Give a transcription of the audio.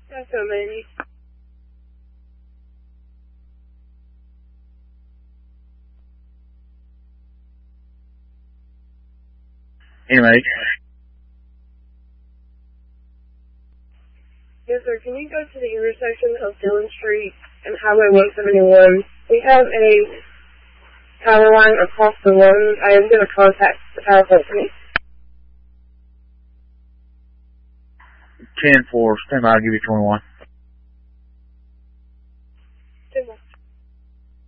That's so many. Anyway. Yes, sir. Can you go to the intersection of Dillon Street and Highway 171? We have a power line across the road. I am going to contact the power company. 10-4, stand by, I'll give you 21.